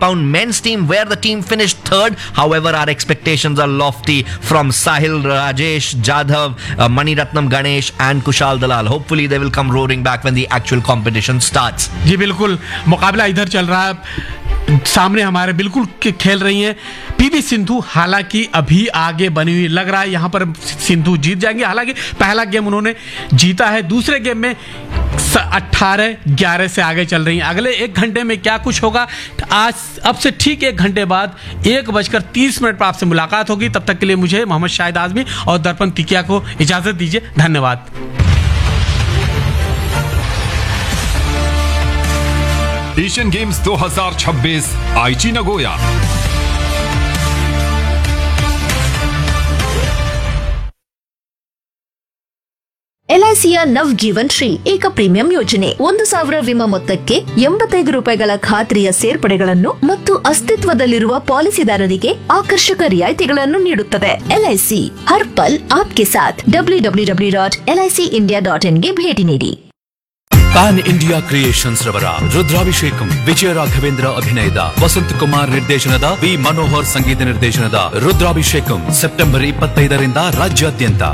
pound men's team, where the team finished third. However, our expectations are lofty from Sahil, Rajesh, Jadhav, Maniratnam Ganesh and Kushal Dalal. Hopefully they will come roaring back when the actual competition starts. जी बिल्कुल, मुकाबला इधर चल रहा है, सामने हमारे बिल्कुल खेल रही हैं पीवी सिंधु। हालांकि अभी आगे बनी हुई लग रहा है, यहाँ पर सिंधु जीत जाएंगे। हालांकि पहला गेम उन्होंने जीता है, दूसरे गेम में 18-11 से आगे चल रही हैं। अगले 1 घंटे में क्या कुछ होगा, आज अब से ठीक 1 घंटे बाद 1:30 पर आपसे मुलाकात होगी। तब तक के लिए मुझे मोहम्मद शाहिद आजमी और दर्पण तिकिया को इजाजत दीजिए। धन्यवाद। एशियन गेम्स 2026 आईची नगोया। LICಯ ನವ್ ಜೀವನ್ ಶ್ರೀ ಏಕ ಪ್ರೀಮಿಯಂ ಯೋಜನೆ 1,000 ವಿಮಾ ಮೊತ್ತಕ್ಕೆ 85 ರೂಪಾಯಿಗಳ ಖಾತ್ರಿಯ ಸೇರ್ಪಡೆಗಳನ್ನು ಮತ್ತು ಅಸ್ತಿತ್ವದಲ್ಲಿರುವ ಪಾಲಿಸಿದಾರರಿಗೆ ಆಕರ್ಷಕ ರಿಯಾಯಿತಿಗಳನ್ನು ನೀಡುತ್ತದೆ। LIC ಹರ್ ಪಲ್ ಆಪ್ಕೆ ಸಾಥ್। www.licindia.in ಗೆ ಭೇಟಿ ನೀಡಿ। ಪ್ಯಾನ್ ಇಂಡಿಯಾ ಕ್ರಿಯೇಷನ್ಸ್ ರವರ ರುದ್ರಾಭಿಷೇಕಂ, ವಿಜಯ ರಾಘವೇಂದ್ರ ಅಭಿನಯದ, ವಸಂತ್ ಕುಮಾರ್ ನಿರ್ದೇಶನದ, ವಿ ಮನೋಹರ್ ಸಂಗೀತ ನಿರ್ದೇಶನದ ರುದ್ರಾಭಿಷೇಕಂ ಸೆಪ್ಟೆಂಬರ್ 25ರಿಂದ ರಾಜ್ಯಾದ್ಯಂತ।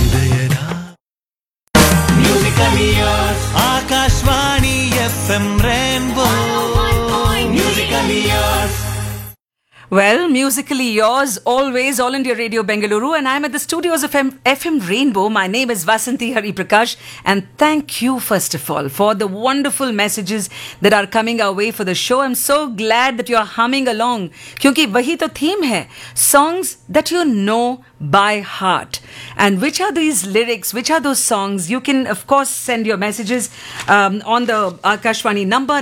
Akashvani FM Rainbow Musically Yours. Well, musically yours, always, All India Radio Bengaluru, and I'm at the studios of FM Rainbow. My name is Vasanthi Hariprakash, and thank you, first of all, for the wonderful messages that are coming our way for the show. I'm so glad that you're humming along, kyunki wahi to theme hai, songs that you know by heart. And which are these lyrics, which are those songs? You can, of course, send your messages on the Akashvani number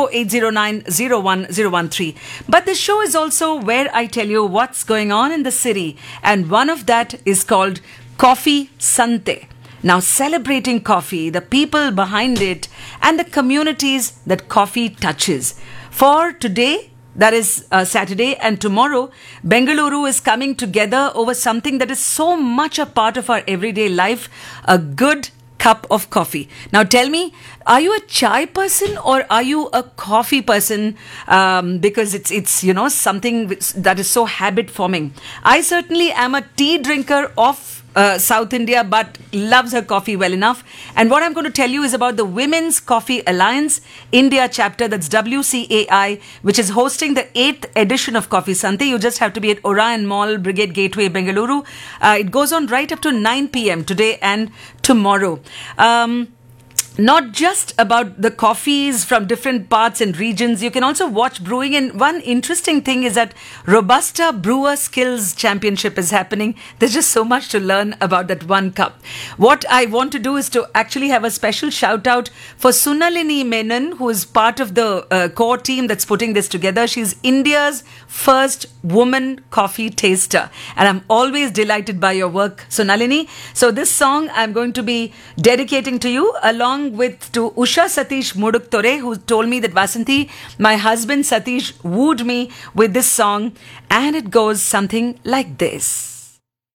9480901013. But the show is also where I tell you what's going on in the city, and one of that is called Coffee Sante. Now, celebrating coffee, the people behind it, and the communities that coffee touches. For today, that is Saturday, and tomorrow, Bengaluru is coming together over something that is so much a part of our everyday life, a good cup of coffee. Now tell me, are you a chai person or are you a coffee person? Because it's something that is so habit forming. I certainly am a tea drinker of South India, but loves her coffee well enough. And what I'm going to tell you is about the Women's Coffee Alliance India chapter, that's WCAI, which is hosting the 8th edition of Coffee Sante. You just have to be at Orion Mall, Brigade Gateway, Bengaluru. It goes on right up to 9 p.m. today and tomorrow. Not just about the coffees from different parts and regions. You can also watch brewing. And one interesting thing is that Robusta Brewer Skills Championship is happening. There's just so much to learn about that one cup. What I want to do is to actually have a special shout out for Sunalini Menon, who is part of the core team that's putting this together. She's India's first woman coffee taster. And I'm always delighted by your work, Sunalini. So this song I'm going to be dedicating to you, along with to Usha Satish Muduktore, who told me that Vasanthi, my husband Satish wooed me with this song, and it goes something like this.